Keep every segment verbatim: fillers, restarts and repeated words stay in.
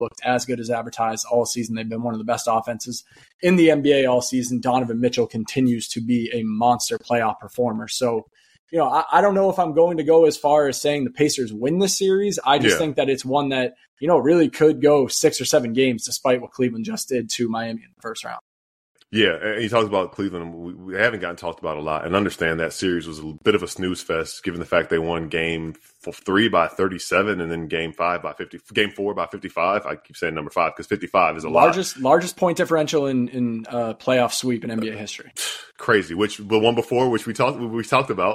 looked as good as advertised all season. They've been one of the best offenses in the N B A all season. Donovan Mitchell continues to be a monster playoff performer. So, you know, I, I don't know if I'm going to go as far as saying the Pacers win this series. I just yeah. think that it's one that, you know, really could go six or seven games despite what Cleveland just did to Miami in the first round. Yeah, and he talks about Cleveland. We, we haven't gotten talked about a lot, and understand that series was a bit of a snooze fest, given the fact they won game three by thirty-seven, and then game five by fifty, game four by fifty-five. I keep saying number five because fifty-five is a largest lot. largest point differential in in uh, playoff sweep in N B A history. Crazy. Which the one before, which we talked we talked about.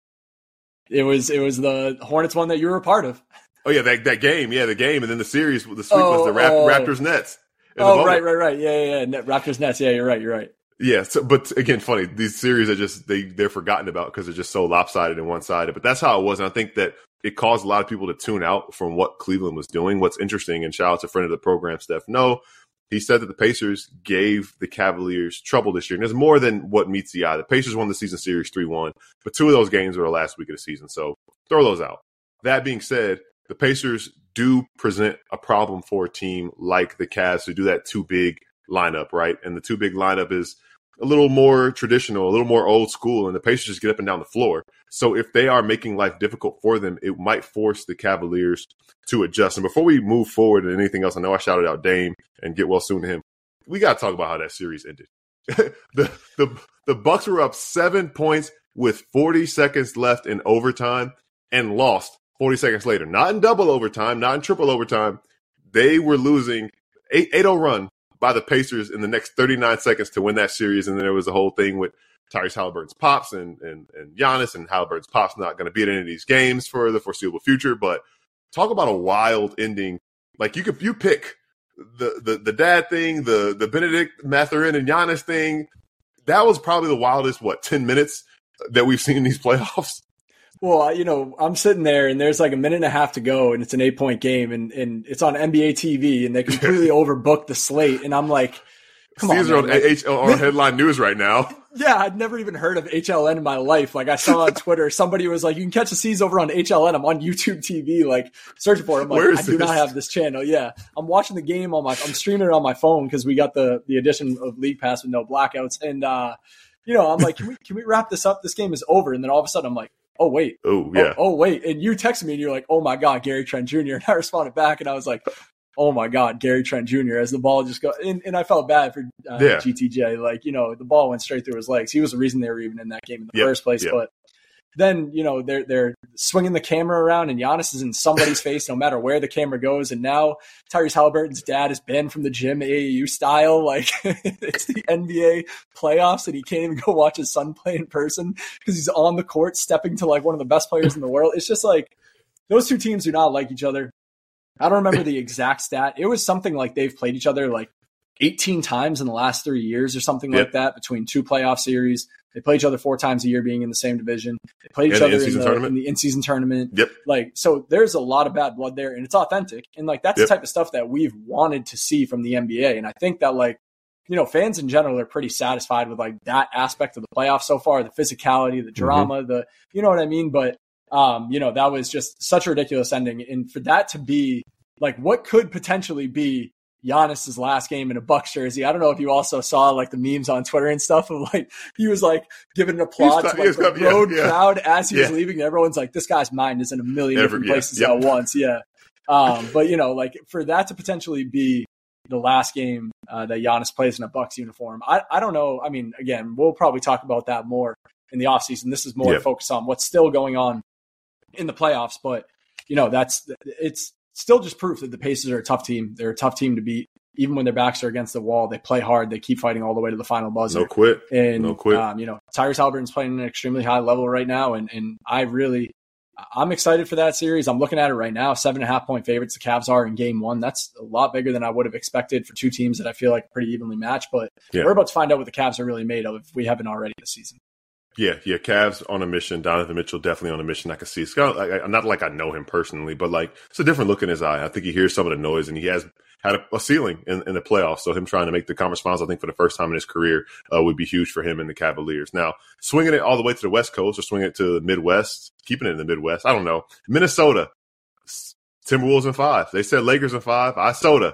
It was it was the Hornets one that you were a part of. Oh yeah, that that game, yeah, the game, and then the series, the sweep oh, was the Rap- oh. Raptors Nets. Oh, right, right, right. Yeah, yeah, yeah. Raptors Nets. Yeah, you're right. You're right. Yeah. So, but again, funny, these series are just, they, they're forgotten about because they're just so lopsided and one-sided. But that's how it was. And I think that it caused a lot of people to tune out from what Cleveland was doing. What's interesting, and shout out to a friend of the program, Steph No, he said that the Pacers gave the Cavaliers trouble this year. And there's more than what meets the eye. The Pacers won the season series three one, but two of those games were the last week of the season. So throw those out. That being said, the Pacers do present a problem for a team like the Cavs who do that too big lineup, right? And the too big lineup is a little more traditional, a little more old school, and the Pacers just get up and down the floor. So if they are making life difficult for them, it might force the Cavaliers to adjust. And before we move forward to anything else, I know I shouted out Dame and get well soon to him. We got to talk about how that series ended. the, the, the Bucks were up seven points with forty seconds left in overtime and lost forty seconds later. Not in double overtime, not in triple overtime. They were losing eight oh run by the Pacers in the next thirty-nine seconds to win that series. And then there was a whole thing with Tyrese Halliburton's pops and, and, and Giannis, and Halliburton's pops not going to be at any of these games for the foreseeable future. But talk about a wild ending. Like you could, you pick the, the, the dad thing, the, the Benedict Mathurin and Giannis thing. That was probably the wildest, what, ten minutes that we've seen in these playoffs. Well, you know, I'm sitting there and there's like a minute and a half to go and it's an eight point game and, and it's on N B A T V and they completely overbooked the slate. And I'm like, come These on. These are on, H- on headline news right now. Yeah. I'd never even heard of H L N in my life. Like I saw on Twitter, somebody was like, you can catch the C's over on H L N. I'm on YouTube T V, like searching for it. I'm like, I do this? not have this channel. Yeah. I'm watching the game on my, I'm streaming it on my phone because we got the, the addition of League Pass with no blackouts. And, uh, you know, I'm like, can we, can we wrap this up? This game is over. And then all of a sudden I'm like, oh, wait. Oh, yeah. Oh, oh, wait. And you texted me and you're like, oh, my God, Gary Trent Junior And I responded back and I was like, oh, my God, Gary Trent Junior As the ball just go. And, and I felt bad for uh, yeah. G T J. Like, you know, the ball went straight through his legs. He was the reason they were even in that game in the yep. first place. Yep. But then, you know, they're they're swinging the camera around and Giannis is in somebody's face no matter where the camera goes. And now Tyrese Halliburton's dad is banned from the gym, A A U style. Like it's the N B A playoffs and he can't even go watch his son play in person because he's on the court stepping to like one of the best players in the world. It's just like those two teams do not like each other. I don't remember the exact stat. It was something like they've played each other like eighteen times in the last three years or something yep. like that between two playoff series. They play each other four times a year being in the same division. They play each and other the in the, in the in-season tournament. Yep. Like, so there's a lot of bad blood there and it's authentic. And like, that's yep. the type of stuff that we've wanted to see from the N B A. And I think that like, you know, fans in general are pretty satisfied with like that aspect of the playoffs so far, the physicality, the drama, mm-hmm. the, you know what I mean? But, um, you know, that was just such a ridiculous ending. And for that to be like, what could potentially be Giannis's last game in a Bucks jersey. I don't know if you also saw like the memes on Twitter and stuff of like he was like giving an applaud to like, the coming, road yeah, yeah. crowd as he yeah. was leaving. And everyone's like, this guy's mind is in a million Every, different places yeah. yep. at once. Yeah. Um, but you know, like for that to potentially be the last game uh, that Giannis plays in a Bucks uniform, I, I don't know. I mean, again, we'll probably talk about that more in the offseason. This is more yep. focused on what's still going on in the playoffs. But you know, that's it's. Still just proof that the Pacers are a tough team. They're a tough team to beat. Even when their backs are against the wall, they play hard. They keep fighting all the way to the final buzzer. No quit. And, no quit. Um, you know, Tyrese Halliburton's playing at an extremely high level right now. And, and I really, I'm excited for that series. I'm looking at it right now. Seven and a half point favorites the Cavs are in game one. That's a lot bigger than I would have expected for two teams that I feel like are pretty evenly matched. But yeah. we're about to find out what the Cavs are really made of if we haven't already this season. Yeah, yeah, Cavs on a mission. Donovan Mitchell definitely on a mission. I can see. It's kind of like, not like I know him personally, but like it's a different look in his eye. I think he hears some of the noise, and he has had a, a ceiling in, in the playoffs. So him trying to make the conference finals, I think for the first time in his career, uh, would be huge for him and the Cavaliers. Now, swinging it all the way to the West Coast or swinging it to the Midwest, keeping it in the Midwest, I don't know. Minnesota, Timberwolves in five. They said Lakers in five. I soda.